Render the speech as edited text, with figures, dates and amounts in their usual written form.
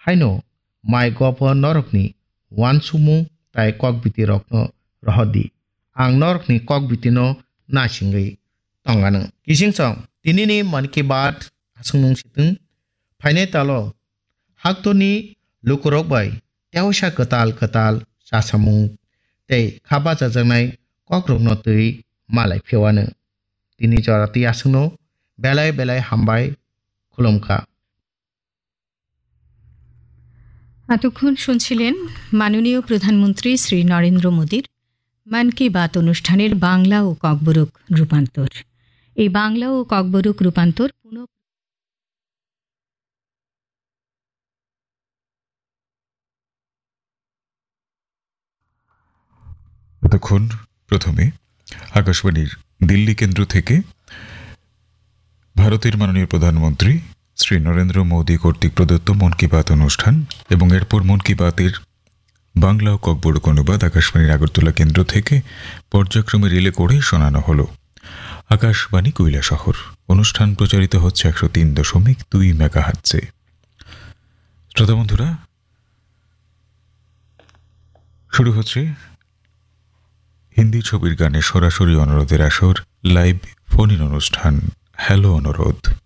haino mai gopo norokni wan sumung tai kok biti rokno rohodi ang norokni kok biti no nasingei tongana kising song tinini man ki baat asung situng phaine talo haktoni lukurok bai teosa katal sasamung tei khaba jajanai kok rokno tui malai phewano tini jorati asungno belai hambai খুলমকা এতক্ষণ শুনছিলেন মাননীয় প্রধানমন্ত্রী শ্রী নরেন্দ্র মোদীর মন কি বাত অনুষ্ঠানের বাংলা ও ককবরক রূপান্তর। এই বাংলা ও ককবরক রূপান্তর এতক্ষণ প্রথমে আকাশবাণীর দিল্লি কেন্দ্র থেকে ভারতের মাননীয় প্রধানমন্ত্রী শ্রী নরেন্দ্র মোদী কর্তৃক প্রদত্ত মন কি বাত অনুষ্ঠান এবং এরপর মন কি বাতের বাংলা ও ককবরক অনুবাদ আকাশবাণীর আগরতলা কেন্দ্র থেকে পর্যায়ক্রমে রিলে করে শোনানো হলো। আকাশবাণী কৈলাসহর অনুষ্ঠান প্রচারিত হচ্ছে 103.2 মেগাহার্টজে। শ্রোতা বন্ধুরা, শুরু হচ্ছে হিন্দি ছবির গানে সরাসরি অনুরোধের আসর, লাইভ ফোন ইন অনুষ্ঠান হ্যালো অনুরোধ।